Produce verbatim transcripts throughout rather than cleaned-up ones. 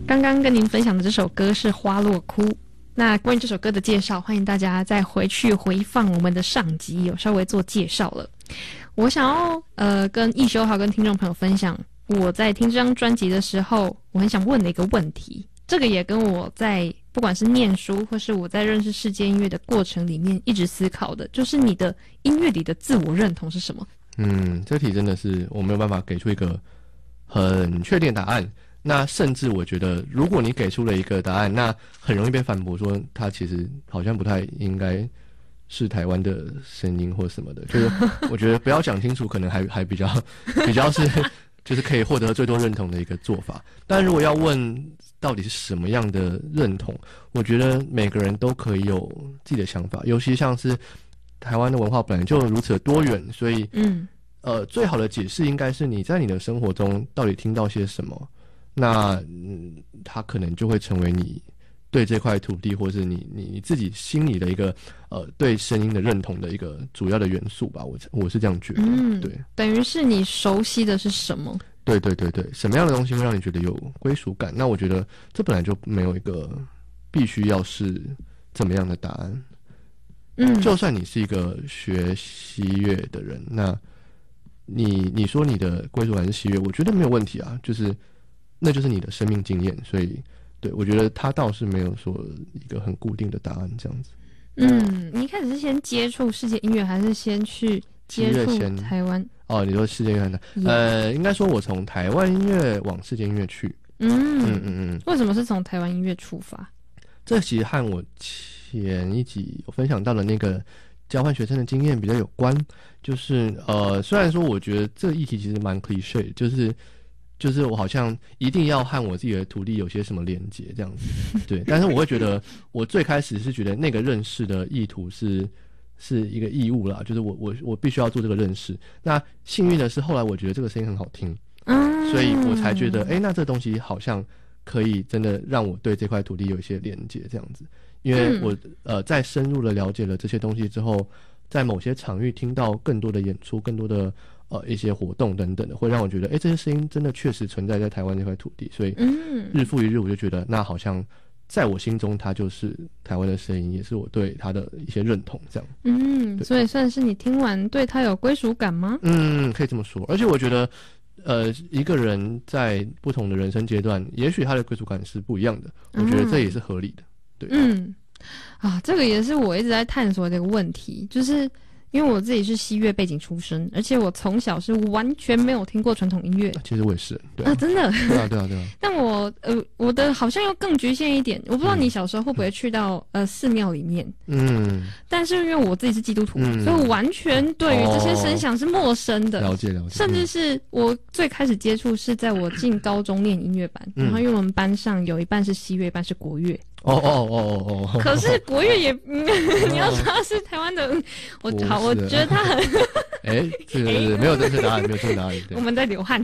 刚刚跟您分享的这首歌是《花落哭》。那关于这首歌的介绍，欢迎大家再回去回放我们的上集，有稍微做介绍了。我想要呃跟易修还有跟听众朋友分享，我在听这张专辑的时候，我很想问的一个问题。这个也跟我在不管是念书或是我在认识世界音乐的过程里面一直思考的，就是你的音乐里的自我认同是什么？ 嗯，这题真的是我没有办法给出一个很确定的答案。那甚至我觉得，如果你给出了一个答案，那很容易被反驳说它其实好像不太应该是台湾的声音或什么的。就是我觉得不要讲清楚，可能还还比较比较是就是可以获得最多认同的一个做法。但如果要问到底是什么样的认同，我觉得每个人都可以有自己的想法，尤其像是台湾的文化本来就如此的多元，所以嗯呃最好的解释应该是你在你的生活中到底听到些什么。那嗯，它可能就会成为你对这块土地，或是你你你自己心里的一个呃对声音的认同的一个主要的元素吧。我我是这样觉得。嗯，对， 等于是你熟悉的是什么？ 对对对对，什么样的东西会让你觉得有归属感？那我觉得这本来就没有一个必须要是怎么样的答案。嗯，就算你是一个学西乐的人，那你你说你的归属感是西乐，我觉得没有问题啊，就是。那就是你的生命经验，所以对我觉得他倒是没有说一个很固定的答案这样子。 嗯，你一开始是先接触世界音乐，还是先去接触台湾？ 哦，你说世界音乐的，呃，应该说我从台湾音乐往世界音乐去。嗯嗯嗯嗯。为什么是从台湾音乐出发？ 这其实和我前一集有分享到的那个交换学生的经验比较有关。就是呃，虽然说我觉得这个议题其实蛮 cliché， 就是。就是我好像一定要和我自己的土地有些什么连结这样子，对。但是我会觉得，我最开始是觉得那个认识的意图是是一个义务啦，就是我我我必须要做这个认识。那幸运的是，后来我觉得这个声音很好听，嗯，所以我才觉得，哎、欸，那这东西好像可以真的让我对这块土地有一些连结这样子。因为我呃在深入的了解了这些东西之后，在某些场域听到更多的演出，更多的。呃，一些活动等等的，会让我觉得，哎，这些声音真的确实存在在台湾这块土地，所以，嗯，日复一日，我就觉得，那好像在我心中，它就是台湾的声音，也是我对它的一些认同，这样。 嗯，所以算是你听完对它有归属感吗？ 嗯，可以这么说。而且我觉得，呃，一个人在不同的人生阶段，也许他的归属感是不一样的，我觉得这也是合理的。对， 嗯，啊，这个也是我一直在探索的一个问题，就是。因为我自己是西乐背景出身，而且我从小是完全没有听过传统音乐。 其实我也是，对啊， 啊真的， 对啊，对啊，对啊。 但我呃，我的好像又更局限一点。我不知道你小时候会不会去到、嗯、呃寺庙里面，嗯，但是因为我自己是基督徒，嗯、所以我完全对于这些声响是陌生的， 哦、了解了解。 甚至是我最开始接触是在我进高中念音乐班，嗯、然后因为我们班上有一半是西乐，一半是国乐。 哦哦哦哦哦！ 可是国乐也，嗯、你要说它是台湾的，我好，我觉得它很。 哎，这个没有正确答案，没有正确答案。 我们在流汗。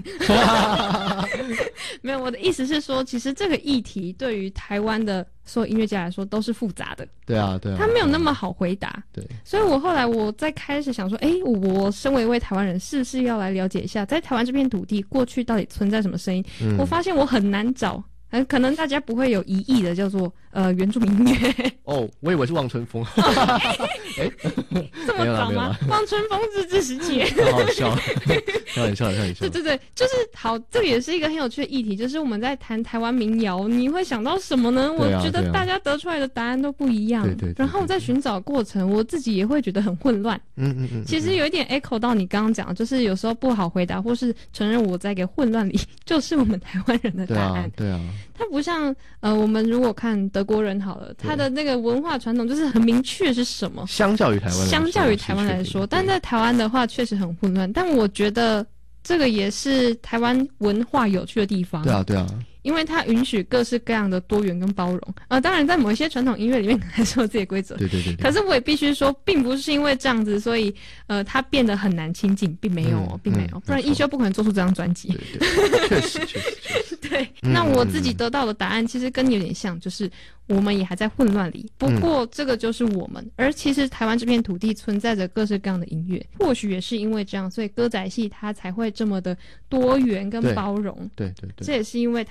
没有，我的意思是说，其实这个议题对于台湾的所有音乐家来说都是复杂的。 对啊，对啊。 他没有那么好回答。 对。 所以我后来我在开始想说，哎，我身为一位台湾人，是不是要来了解一下，在台湾这片土地过去到底存在什么声音？嗯、我发现我很难找。呃，可能大家不会有疑义的，叫做呃原住民音乐。 哦，我以为是望春风。哎， 这么早吗？望春风日治时期。 好好笑，开玩笑，开玩笑。 对对对，就是好，这个也是一个很有趣的议题，就是我们在谈台湾民谣，你会想到什么呢？我觉得大家得出来的答案都不一样。 对对。 然后在寻找过程，我自己也会觉得很混乱。嗯嗯嗯。其实有一点 echo 到你刚刚讲，就是有时候不好回答，或是承认我在一个混乱里，就是我们台湾人的答案。 对啊。 它不像呃，我们如果看德国人好了，他的那个文化传统就是很明确是什么。 相较于台湾， 相较于台湾来说，但在台湾的话确实很混乱。但我觉得这个也是台湾文化有趣的地方。 对啊，对啊。 因为它允许各式各样的多元跟包容，呃，当然在某一些传统音乐里面还是有自己的规则， 对对 对, 对。 可是我也必须说，并不是因为这样子，所以呃，它变得很难亲近，并没有，嗯、并没有，嗯、不然一休不可能做出这张专辑。 对对，确实确实确实。 对，那我自己得到的答案其实跟你有点像，就是我们也还在混乱里，不过这个就是我们。嗯、而其实台湾这片土地存在着各式各样的音乐，或许也是因为这样，所以歌仔戏它才会这么的多元跟包容。 对对 对, 对。 这也是因为台